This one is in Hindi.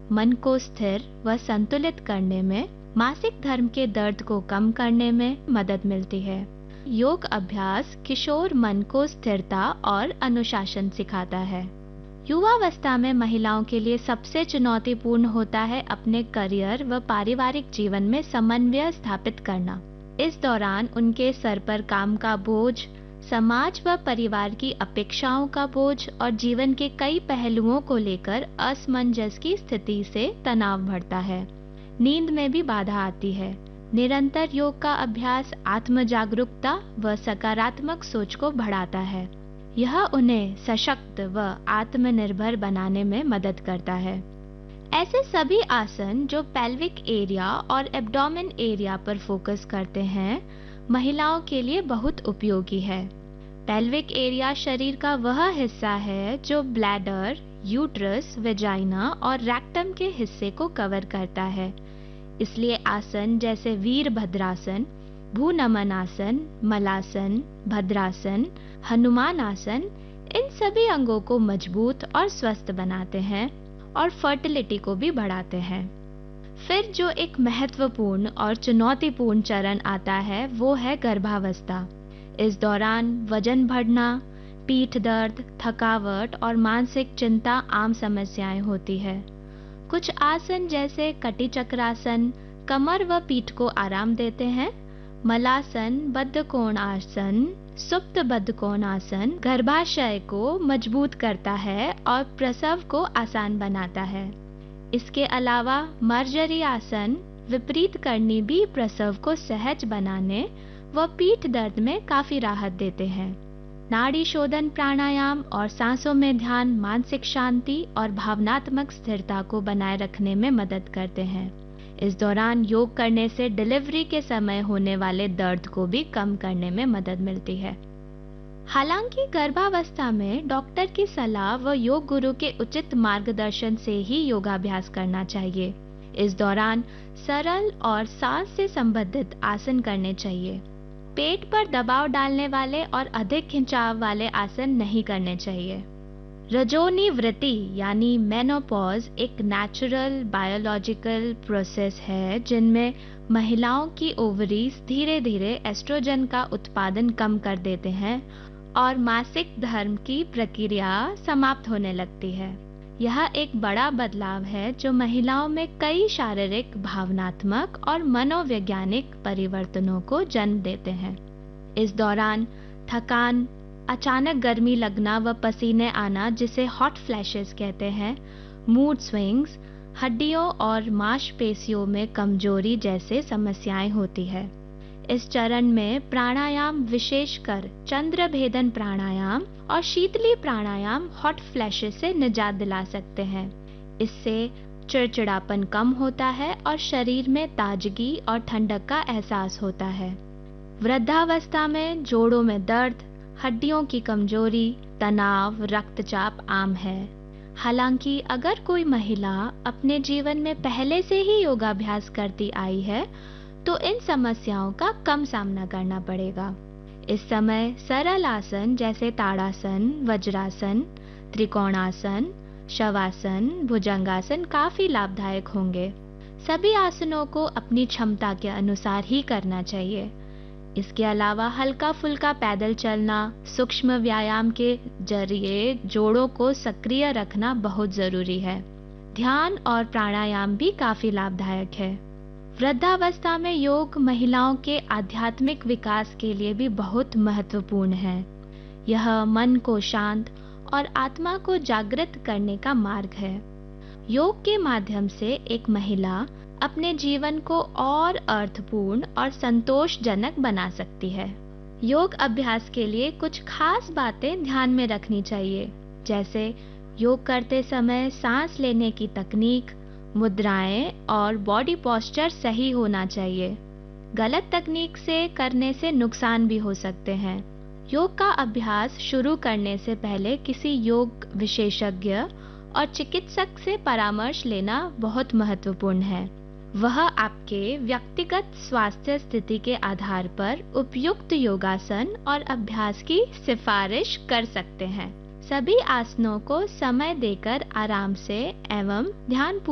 मन को स्थिर व संतुलित करने में, मासिक धर्म के दर्द को कम करने में मदद मिलती है। योग अभ्यास किशोर मन को स्थिरता और अनुशासन सिखाता है। युवावस्था में महिलाओं के लिए सबसे चुनौतीपूर्ण होता है अपने करियर व पारिवारिक जीवन में समन्वय स्थापित करना। इस दौरान उनके सर पर काम का बोझ, समाज व परिवार की अपेक्षाओं का बोझ और जीवन के कई पहलुओं को लेकर असमंजस की स्थिति से तनाव बढ़ता है। नींद में भी बाधा आती है। निरंतर योग का अभ्यास आत्म जागरूकता व सकारात्मक सोच को बढ़ाता है। यह उन्हें सशक्त व आत्मनिर्भर बनाने में मदद करता है। ऐसे सभी आसन जो पेल्विक एरिया और एब्डोमेन एरिया पर फोकस करते हैं, महिलाओं के लिए बहुत उपयोगी है। पेल्विक एरिया शरीर का वह हिस्सा है जो ब्लैडर, यूट्रस, वेजाइना और रेक्टम के हिस्से को कवर करता है। इसलिए आसन जैसे वीरभद्रासन, भूनमन आसन, मलासन, भद्रासन, हनुमान आसन इन सभी अंगों को मजबूत और स्वस्थ बनाते हैं और फर्टिलिटी को भी बढ़ाते हैं। फिर जो एक महत्वपूर्ण और चुनौतीपूर्ण चरण आता है वो है गर्भावस्था। इस दौरान वजन बढ़ना, पीठ दर्द, थकावट और मानसिक चिंता आम समस्याएं होती है। कुछ आसन जैसे कटी चक्रासन कमर व पीठ को आराम देते हैं। मलासन, बद्ध कोण आसन, सुप्त बद्ध कोण आसन गर्भाशय को मजबूत करता है और प्रसव को आसान बनाता है। इसके अलावा मर्जरी आसन, विपरीत करनी भी प्रसव को सहज बनाने व पीठ दर्द में काफी राहत देते हैं। नाड़ी शोधन प्राणायाम और सांसों में ध्यान मानसिक शांति और भावनात्मक स्थिरता को बनाए रखने में मदद करते हैं। इस दौरान योग करने से डिलीवरी के समय होने वाले दर्द को भी कम करने में मदद मिलती है। हालांकि गर्भावस्था में डॉक्टर की सलाह व योग गुरु के उचित मार्गदर्शन से ही योगाभ्यास करना चाहिए। इस दौरान सरल और सांस से संबंधित आसन करने चाहिए। पेट पर दबाव डालने वाले और अधिक खिंचाव वाले आसन नहीं करने चाहिए। रजोनी वृत्ति यानी मेनोपॉज एक नेचुरल बायोलॉजिकल प्रोसेस है जिनमें महिलाओं की ओवरीज धीरे धीरे एस्ट्रोजन का उत्पादन कम कर देते हैं और मासिक धर्म की प्रक्रिया समाप्त होने लगती है। यह एक बड़ा बदलाव है जो महिलाओं में कई शारीरिक, भावनात्मक और मनोवैज्ञानिक परिवर्तनों को जन्म देते हैं। इस दौरान थकान, अचानक गर्मी लगना व पसीने आना जिसे हॉट फ्लैशेस कहते हैं, मूड स्विंग्स, हड्डियों और मांसपेशियों में कमजोरी जैसे समस्याएं होती है। इस चरण में प्राणायाम, विशेषकर चंद्र भेदन प्राणायाम और शीतली प्राणायाम हॉट फ्लैशेस से निजात दिला सकते हैं। इससे चिड़चिड़ापन कम होता है और शरीर में ताजगी और ठंडक का एहसास होता है। वृद्धावस्था में जोड़ों में दर्द, हड्डियों की कमजोरी, तनाव, रक्तचाप आम है। हालांकि अगर कोई महिला अपने जीवन में पहले से ही योगाभ्यास करती आई है तो इन समस्याओं का कम सामना करना पड़ेगा। इस समय सरल आसन जैसे ताड़ासन, वज्रासन, त्रिकोणासन, शवासन, भुजंगासन काफी लाभदायक होंगे। सभी आसनों को अपनी क्षमता के अनुसार ही करना चाहिए। इसके अलावा हल्का फुल्का पैदल चलना, सूक्ष्म व्यायाम के जरिए जोड़ों को सक्रिय रखना बहुत जरूरी है। ध्यान और प्राणायाम भी काफी लाभदायक है। वृद्धावस्था में योग महिलाओं के आध्यात्मिक विकास के लिए भी बहुत महत्वपूर्ण है। यह मन को शांत और आत्मा को जागृत करने का मार्ग है। योग के माध्यम से एक महिला अपने जीवन को और अर्थपूर्ण और संतोषजनक बना सकती है। योग अभ्यास के लिए कुछ खास बातें ध्यान में रखनी चाहिए, जैसे योग करते समय सांस लेने की तकनीक, मुद्राएं और बॉडी पोस्चर सही होना चाहिए। गलत तकनीक से करने से नुकसान भी हो सकते हैं। योग का अभ्यास शुरू करने से पहले किसी योग विशेषज्ञ और चिकित्सक से परामर्श लेना बहुत महत्वपूर्ण है। वह आपके व्यक्तिगत स्वास्थ्य स्थिति के आधार पर उपयुक्त योगासन और अभ्यास की सिफारिश कर सकते हैं। सभी आसनों को समय देकर आराम से एवं ध्यान